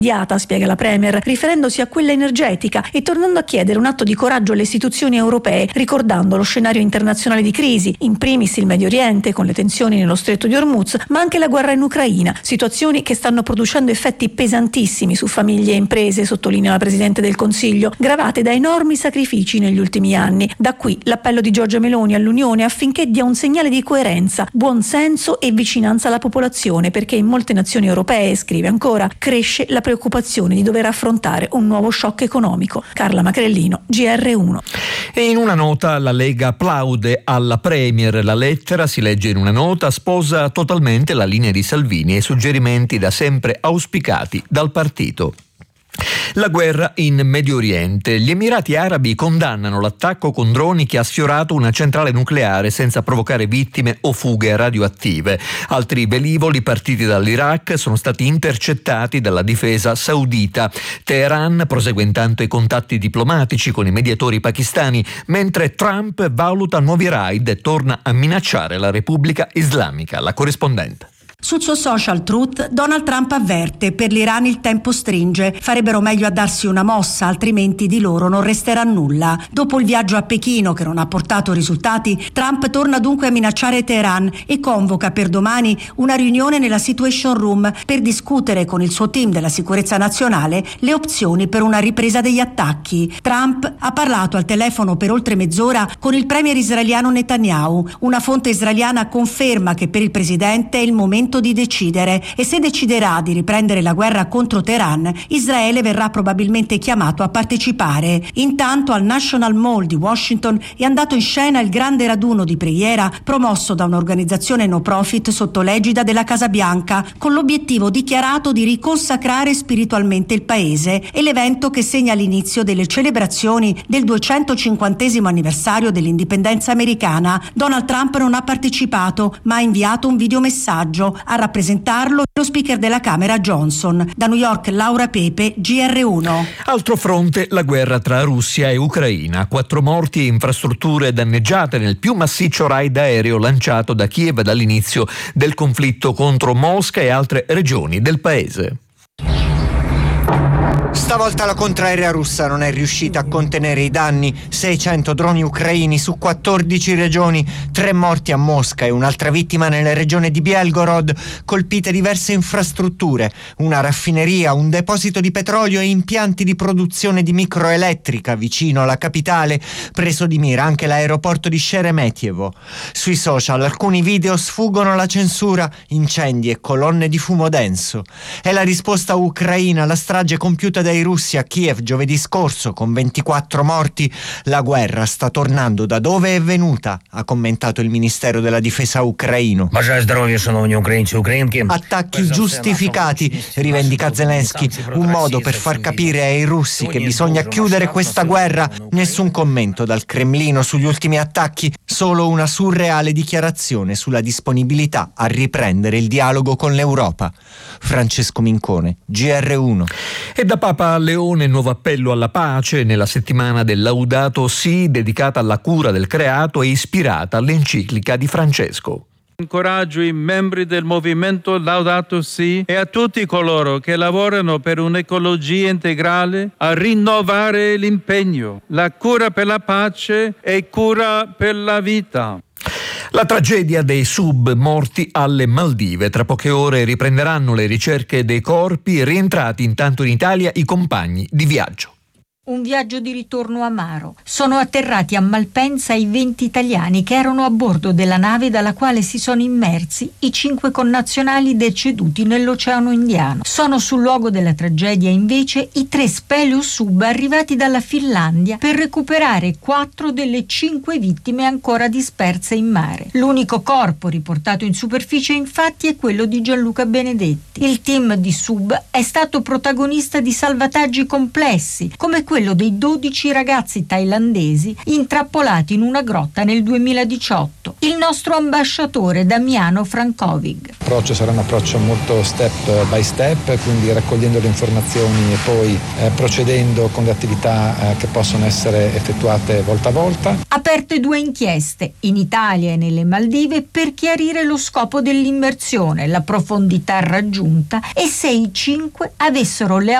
spiega la Premier, riferendosi a quella energetica e tornando a chiedere un atto di coraggio alle istituzioni europee, ricordando lo scenario internazionale di crisi, in primis il Medio Oriente con le tensioni nello Stretto di Hormuz, ma anche la guerra in Ucraina, situazioni che stanno producendo effetti pesantissimi su famiglie e imprese, sottolinea la Presidente del Consiglio, gravate da enormi sacrifici negli ultimi anni. Da qui l'appello di Giorgia Meloni all'Unione affinché dia un segnale di coerenza, buon senso e vicinanza alla popolazione, perché in molte nazioni europee, scrive ancora, cresce la preoccupazione di dover affrontare un nuovo shock economico. Carla Macrellino, GR1. E in una nota la Lega applaude alla Premier. La lettera, si legge in una nota, sposa totalmente la linea di Salvini e i suggerimenti da sempre auspicati dal partito. La guerra in Medio Oriente. Gli Emirati Arabi condannano l'attacco con droni che ha sfiorato una centrale nucleare senza provocare vittime o fughe radioattive. Altri velivoli partiti dall'Iraq sono stati intercettati dalla difesa saudita. Teheran prosegue intanto i contatti diplomatici con i mediatori pakistani, mentre Trump valuta nuovi raid e torna a minacciare la Repubblica Islamica. La corrispondente. Sul suo social Truth, Donald Trump avverte: per l'Iran il tempo stringe, farebbero meglio a darsi una mossa, altrimenti di loro non resterà nulla. Dopo il viaggio a Pechino che non ha portato risultati, Trump torna dunque a minacciare Teheran e convoca per domani una riunione nella Situation Room per discutere con il suo team della sicurezza nazionale le opzioni per una ripresa degli attacchi. Trump ha parlato al telefono per oltre mezz'ora con il premier israeliano Netanyahu. Una fonte israeliana conferma che per il presidente è il momento di decidere e se deciderà di riprendere la guerra contro Teheran, Israele verrà probabilmente chiamato a partecipare. Intanto al National Mall di Washington è andato in scena il grande raduno di preghiera promosso da un'organizzazione no profit sotto l'egida della Casa Bianca, con l'obiettivo dichiarato di riconsacrare spiritualmente il paese, e l'evento che segna l'inizio delle celebrazioni del 250° anniversario dell'indipendenza americana. Donald Trump non ha partecipato, ma ha inviato un videomessaggio. A rappresentarlo lo speaker della Camera Johnson. Da New York, Laura Pepe, GR1. Altro fronte, la guerra tra Russia e Ucraina. 4 morti e infrastrutture danneggiate nel più massiccio raid aereo lanciato da Kiev dall'inizio del conflitto contro Mosca e altre regioni del paese. Stavolta la contraerea russa non è riuscita a contenere i danni. 600 droni ucraini su 14 regioni, 3 morti a Mosca e un'altra vittima nella regione di Belgorod, colpite diverse infrastrutture, una raffineria, un deposito di petrolio e impianti di produzione di microelettrica vicino alla capitale, preso di mira anche l'aeroporto di Sheremetyevo. Sui social alcuni video sfuggono la censura, incendi e colonne di fumo denso. È la risposta ucraina alla strage compiuta dai russi a Kiev giovedì scorso con 24 morti. La guerra sta tornando da dove è venuta, ha commentato il Ministero della Difesa ucraino. Attacchi giustificati, rivendica Zelensky, un modo per far capire ai russi che bisogna chiudere questa guerra. Nessun commento dal Cremlino sugli ultimi attacchi, solo una surreale dichiarazione sulla disponibilità a riprendere il dialogo con l'Europa. Francesco Mincone, GR1. E da Papa Leone nuovo appello alla pace nella settimana del Laudato Si, dedicata alla cura del creato e ispirata all'enciclica di Francesco. Incoraggio i membri del movimento Laudato Si e a tutti coloro che lavorano per un'ecologia integrale a rinnovare l'impegno, la cura per la pace e cura per la vita. La tragedia dei sub morti alle Maldive. Tra poche ore riprenderanno le ricerche dei corpi, rientrati intanto in Italia i compagni di viaggio. Un viaggio di ritorno amaro. Sono atterrati a Malpensa i 20 italiani che erano a bordo della nave dalla quale si sono immersi i 5 connazionali deceduti nell'Oceano Indiano. Sono sul luogo della tragedia invece i 3 Speleus Sub arrivati dalla Finlandia per recuperare 4 delle 5 vittime ancora disperse in mare. L'unico corpo riportato in superficie infatti è quello di Gianluca Benedetti. Il team di Sub è stato protagonista di salvataggi complessi come quello dei 12 ragazzi thailandesi intrappolati in una grotta nel 2018. Il nostro ambasciatore Damiano Frankovic. L'approccio sarà un approccio molto step by step, quindi raccogliendo le informazioni e poi procedendo con le attività che possono essere effettuate volta a volta. Aperte 2 inchieste in Italia e nelle Maldive per chiarire lo scopo dell'immersione, la profondità raggiunta e se i 5 avessero le